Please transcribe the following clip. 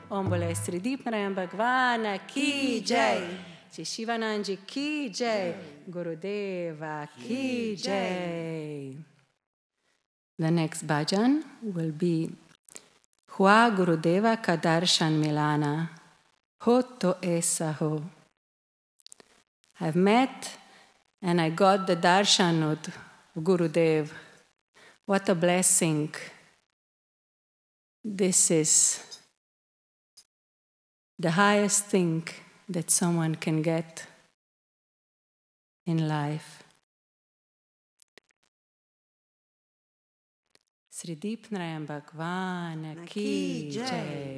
Om Bole Sri Deep Narayan Bhagwan Ki Jai. Shri Shivananji Ki Jai. Gurudeva Ki Jai. The next bhajan will be Hua Gurudeva Ka Darshan Milana. Ho to esa ho. I've met and I got the darshan of Gurudev. What a blessing. This is the highest thing that someone can get in life. Sri Deep Narayan Bhagwan Ki Jai.